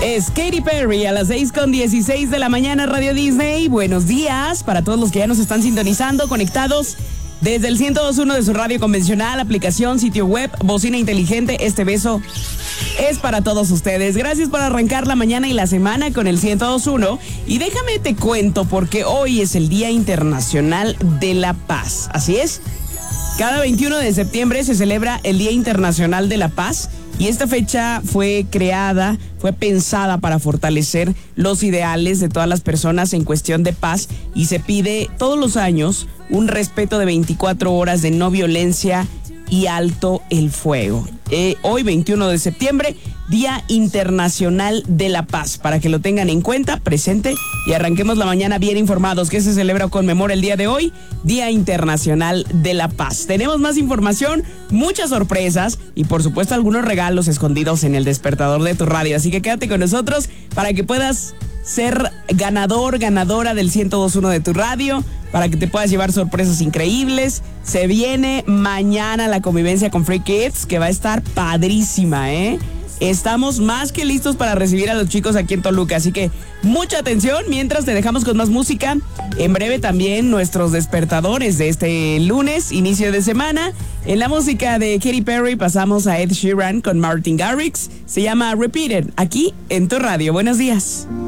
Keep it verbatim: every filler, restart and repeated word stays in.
Es Katy Perry a las seis con dieciséis de la mañana, Radio Disney. Buenos días para todos los que ya nos están sintonizando, conectados desde el ciento dos punto uno de su radio convencional, aplicación, sitio web, bocina inteligente. Este beso es para todos ustedes. Gracias por arrancar la mañana y la semana con el ciento dos punto uno. Y déjame te cuento porque hoy es el Día Internacional de la Paz. Así es, cada veintiuno de septiembre se celebra el Día Internacional de la Paz. Y esta fecha fue creada, fue pensada para fortalecer los ideales de todas las personas en cuestión de paz, y se pide todos los años un respeto de veinticuatro horas de no violencia y alto el fuego. Eh, hoy, veintiuno de septiembre, Día Internacional de la Paz. Para que lo tengan en cuenta, presente, y arranquemos la mañana bien informados. ¿Qué se celebra o conmemora el día de hoy? Día Internacional de la Paz. Tenemos más información, muchas sorpresas y por supuesto algunos regalos escondidos en el despertador de tu radio. Así que quédate con nosotros para que puedas ser ganador, ganadora del ciento dos punto uno de tu radio, para que te puedas llevar sorpresas increíbles. Se viene mañana la convivencia con Free Kids, que va a estar padrísima, ¿eh? Estamos más que listos para recibir a los chicos aquí en Toluca, así que mucha atención. Mientras te dejamos con más música, en breve también nuestros despertadores de este lunes, inicio de semana. En la música de Katy Perry pasamos a Ed Sheeran con Martin Garrix. Se llama Repeated, aquí en tu radio. Buenos días.